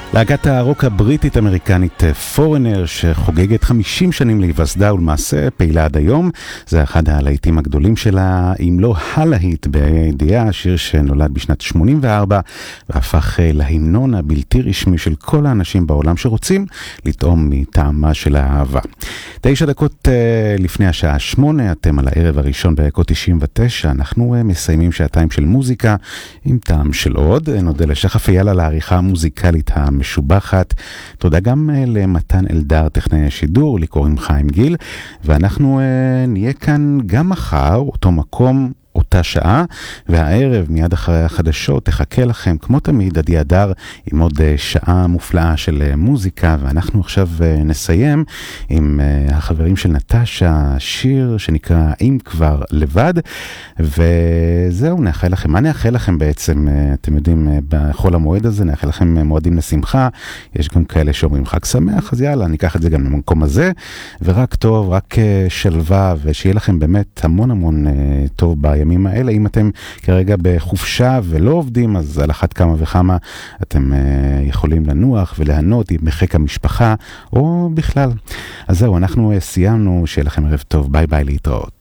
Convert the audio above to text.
להקת הרוק הבריטית אמריקנית פורנר שחוגגת 50 שנים להיווסדה ולמעשה פעילה עד היום. זה אחד הלהיטים הגדולים שלה, אם לא הלהיט בידיעה, השיר שנולד בשנת 84 והפך להמנון הבלתי רשמי של כל האנשים בעולם שרוצים לטעום מטעמה של האהבה. 9 דקות לפני השעה 8, אתם על הערב הראשון בערכות 99, אנחנו מסיימים שעתיים של מוזיקה עם טעם של עוד. נודה לשחף אייל על העריכה המוזיקלית המשובחת. תודה גם למתן אלדר, טכנאי השידור, לי קוראים חיים גיל, ואנחנו נהיה כאן גם מחר, אותו מקום, אותה שעה, והערב מיד אחרי החדשות תחכה לכם כמו תמיד עדי הדר עם עוד שעה מופלאה של מוזיקה. ואנחנו עכשיו נסיים עם החברים של נטשה, שיר שנקרא אם כבר לבד, וזהו, נאחל לכם, מה נאחל לכם בעצם? אתם יודעים, בכל המועד הזה נאחל לכם מועדים לשמחה, יש גם כאלה שאומרים חג שמח, אז יאללה, ניקח את זה גם למקום הזה, ורק טוב, רק שלווה, ושיהיה לכם באמת המון המון טוב בימים האלה. אם אתם כרגע בחופשה ולא עובדים, אז על אחת כמה וכמה אתם יכולים לנוח ולהנות בחיק המשפחה או בכלל. אז זהו, אנחנו סיימנו, שיהיה לכם ערב טוב, ביי ביי, להתראות.